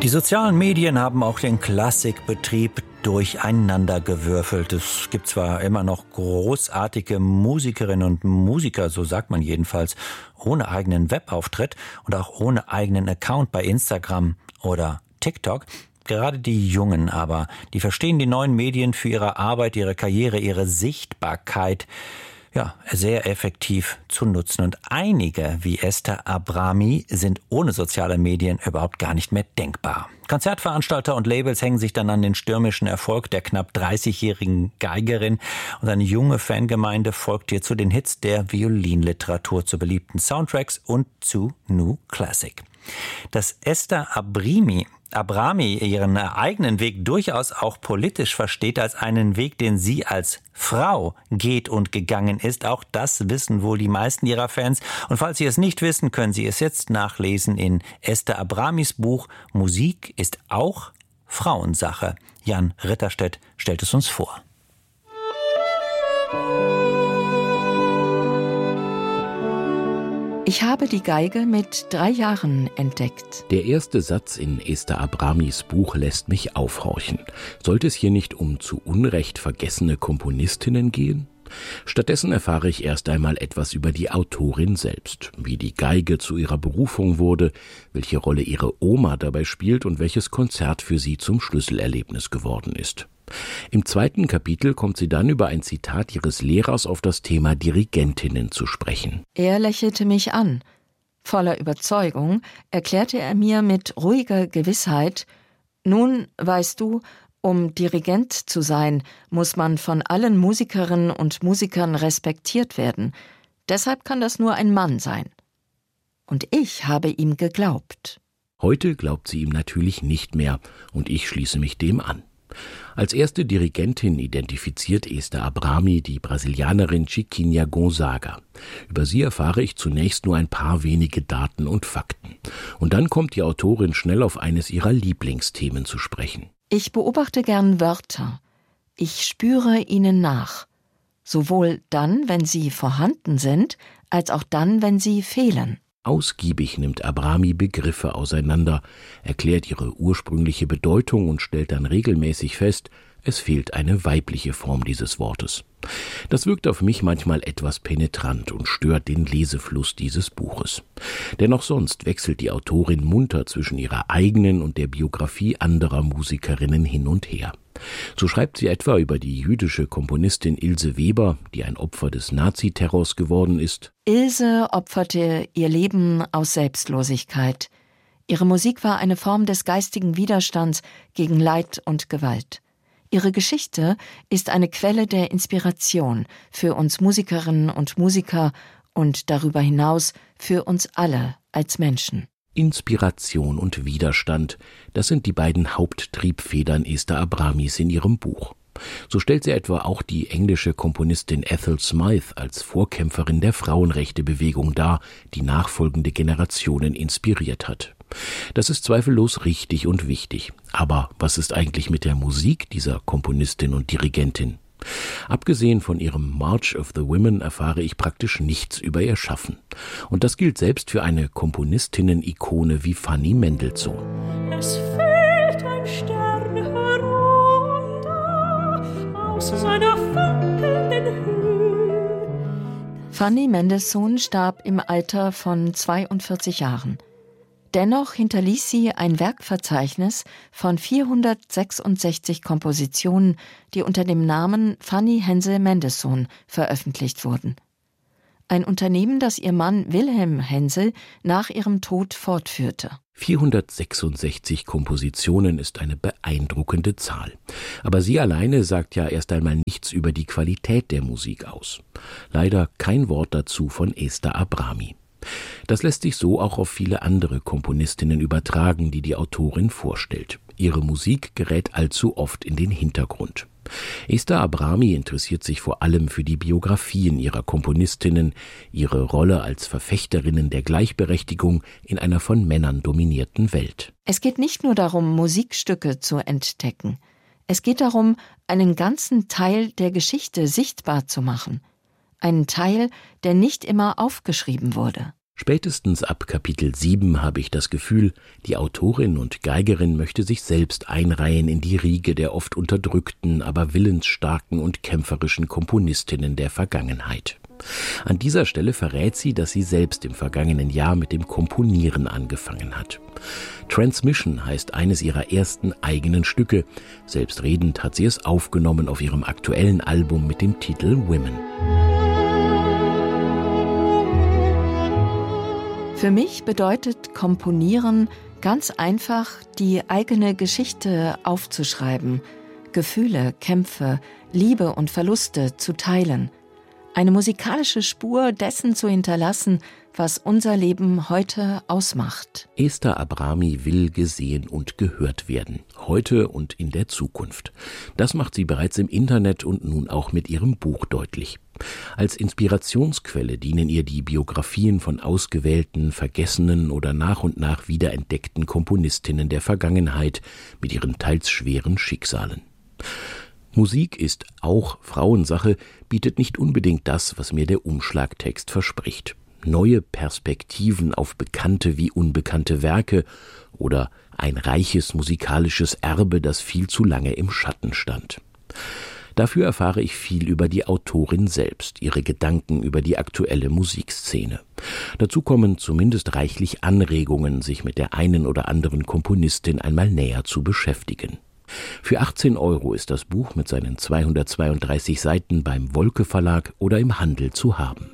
Die sozialen Medien haben auch den Klassikbetrieb durcheinandergewürfelt. Es gibt zwar immer noch großartige Musikerinnen und Musiker, so sagt man jedenfalls, ohne eigenen Webauftritt und auch ohne eigenen Account bei Instagram oder TikTok. Gerade die Jungen aber, die verstehen die neuen Medien für ihre Arbeit, ihre Karriere, ihre Sichtbarkeit sehr effektiv zu nutzen. Und einige, wie Esther Abrami, sind ohne soziale Medien überhaupt gar nicht mehr denkbar. Konzertveranstalter und Labels hängen sich dann an den stürmischen Erfolg der knapp 30-jährigen Geigerin und eine junge Fangemeinde folgt ihr zu den Hits der Violinliteratur, zu beliebten Soundtracks und zu New Classic. Dass Esther Abrami ihren eigenen Weg durchaus auch politisch versteht als einen Weg, den sie als Frau geht und gegangen ist, auch das wissen wohl die meisten ihrer Fans. Und falls Sie es nicht wissen, können Sie es jetzt nachlesen in Esther Abramis Buch Musik ist auch Frauensache. Jan Ritterstedt stellt es uns vor. Ich habe die Geige mit 3 Jahren entdeckt. Der erste Satz in Esther Abramis Buch lässt mich aufhorchen. Sollte es hier nicht um zu Unrecht vergessene Komponistinnen gehen? Stattdessen erfahre ich erst einmal etwas über die Autorin selbst, wie die Geige zu ihrer Berufung wurde, welche Rolle ihre Oma dabei spielt und welches Konzert für sie zum Schlüsselerlebnis geworden ist. Im 2. Kapitel kommt sie dann über ein Zitat ihres Lehrers auf das Thema Dirigentinnen zu sprechen. Er lächelte mich an. Voller Überzeugung erklärte er mir mit ruhiger Gewissheit: Nun, weißt du, um Dirigent zu sein, muss man von allen Musikerinnen und Musikern respektiert werden. Deshalb kann das nur ein Mann sein. Und ich habe ihm geglaubt. Heute glaubt sie ihm natürlich nicht mehr und ich schließe mich dem an. Als erste Dirigentin identifiziert Esther Abrami die Brasilianerin Chiquinha Gonzaga. Über sie erfahre ich zunächst nur ein paar wenige Daten und Fakten. Und dann kommt die Autorin schnell auf eines ihrer Lieblingsthemen zu sprechen. Ich beobachte gern Wörter. Ich spüre ihnen nach. Sowohl dann, wenn sie vorhanden sind, als auch dann, wenn sie fehlen. Ausgiebig nimmt Abrami Begriffe auseinander, erklärt ihre ursprüngliche Bedeutung und stellt dann regelmäßig fest, es fehlt eine weibliche Form dieses Wortes. Das wirkt auf mich manchmal etwas penetrant und stört den Lesefluss dieses Buches. Dennoch sonst wechselt die Autorin munter zwischen ihrer eigenen und der Biografie anderer Musikerinnen hin und her. So schreibt sie etwa über die jüdische Komponistin Ilse Weber, die ein Opfer des Naziterrors geworden ist. Ilse opferte ihr Leben aus Selbstlosigkeit. Ihre Musik war eine Form des geistigen Widerstands gegen Leid und Gewalt. Ihre Geschichte ist eine Quelle der Inspiration für uns Musikerinnen und Musiker und darüber hinaus für uns alle als Menschen. Inspiration und Widerstand, das sind die beiden Haupttriebfedern Esther Abramis in ihrem Buch. So stellt sie etwa auch die englische Komponistin Ethel Smyth als Vorkämpferin der Frauenrechtebewegung dar, die nachfolgende Generationen inspiriert hat. Das ist zweifellos richtig und wichtig. Aber was ist eigentlich mit der Musik dieser Komponistin und Dirigentin? Abgesehen von ihrem March of the Women erfahre ich praktisch nichts über ihr Schaffen. Und das gilt selbst für eine Komponistinnen-Ikone wie Fanny Mendelssohn. Es fällt ein Stern herunter aus seiner funkelnden Höhe. Fanny Mendelssohn starb im Alter von 42 Jahren. Dennoch hinterließ sie ein Werkverzeichnis von 466 Kompositionen, die unter dem Namen Fanny Hensel Mendelssohn veröffentlicht wurden. Ein Unternehmen, das ihr Mann Wilhelm Hensel nach ihrem Tod fortführte. 466 Kompositionen ist eine beeindruckende Zahl. Aber sie alleine sagt ja erst einmal nichts über die Qualität der Musik aus. Leider kein Wort dazu von Esther Abrami. Das lässt sich so auch auf viele andere Komponistinnen übertragen, die die Autorin vorstellt. Ihre Musik gerät allzu oft in den Hintergrund. Esther Abrami interessiert sich vor allem für die Biografien ihrer Komponistinnen, ihre Rolle als Verfechterinnen der Gleichberechtigung in einer von Männern dominierten Welt. Es geht nicht nur darum, Musikstücke zu entdecken. Es geht darum, einen ganzen Teil der Geschichte sichtbar zu machen. Einen Teil, der nicht immer aufgeschrieben wurde. Spätestens ab Kapitel 7 habe ich das Gefühl, die Autorin und Geigerin möchte sich selbst einreihen in die Riege der oft unterdrückten, aber willensstarken und kämpferischen Komponistinnen der Vergangenheit. An dieser Stelle verrät sie, dass sie selbst im vergangenen Jahr mit dem Komponieren angefangen hat. Transmission heißt eines ihrer ersten eigenen Stücke. Selbstredend hat sie es aufgenommen auf ihrem aktuellen Album mit dem Titel Women. Für mich bedeutet Komponieren ganz einfach, die eigene Geschichte aufzuschreiben, Gefühle, Kämpfe, Liebe und Verluste zu teilen, eine musikalische Spur dessen zu hinterlassen, was unser Leben heute ausmacht. Esther Abrami will gesehen und gehört werden, heute und in der Zukunft. Das macht sie bereits im Internet und nun auch mit ihrem Buch deutlich. Als Inspirationsquelle dienen ihr die Biografien von ausgewählten, vergessenen oder nach und nach wiederentdeckten Komponistinnen der Vergangenheit mit ihren teils schweren Schicksalen. Musik ist auch Frauensache, bietet nicht unbedingt das, was mir der Umschlagtext verspricht. Neue Perspektiven auf bekannte wie unbekannte Werke oder ein reiches musikalisches Erbe, das viel zu lange im Schatten stand. Dafür erfahre ich viel über die Autorin selbst, ihre Gedanken über die aktuelle Musikszene. Dazu kommen zumindest reichlich Anregungen, sich mit der einen oder anderen Komponistin einmal näher zu beschäftigen. Für 18 € ist das Buch mit seinen 232 Seiten beim Wolke Verlag oder im Handel zu haben.